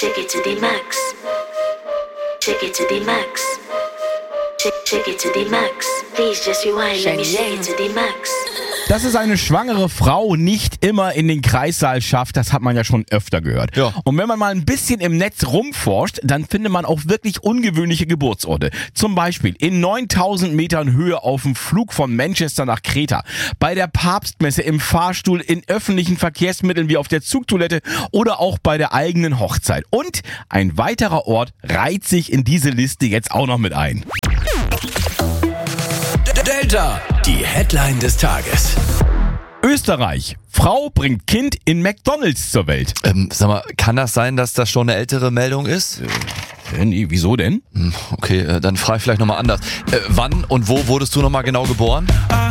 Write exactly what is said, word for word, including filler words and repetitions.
Shake it to the max. Shake it to the max. Shake, shake it to the max. Please just rewind, let me shake it to the max. Dass es eine schwangere Frau nicht immer in den Kreissaal schafft, das hat man ja schon öfter gehört. Ja. Und wenn man mal ein bisschen im Netz rumforscht, dann findet man auch wirklich ungewöhnliche Geburtsorte. Zum Beispiel in neuntausend Metern Höhe auf dem Flug von Manchester nach Kreta, bei der Papstmesse im Fahrstuhl, in öffentlichen Verkehrsmitteln wie auf der Zugtoilette oder auch bei der eigenen Hochzeit. Und ein weiterer Ort reiht sich in diese Liste jetzt auch noch mit ein. Delta, die Headline des Tages. Österreich. Frau bringt Kind in McDonald's zur Welt. Ähm, sag mal, kann das sein, dass das schon eine ältere Meldung ist? Äh, nee, wieso denn? Hm, okay, äh, dann frage ich vielleicht nochmal anders. Äh, wann und wo wurdest du nochmal genau geboren? I